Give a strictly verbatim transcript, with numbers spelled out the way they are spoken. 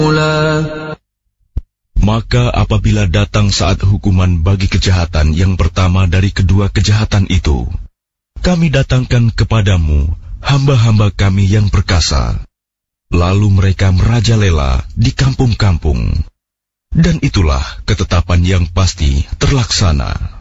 Maka apabila datang saat hukuman bagi kejahatan yang pertama dari kedua kejahatan itu, kami datangkan kepadamu hamba-hamba kami yang perkasa. Lalu mereka merajalela di kampung-kampung. Dan itulah ketetapan yang pasti terlaksana.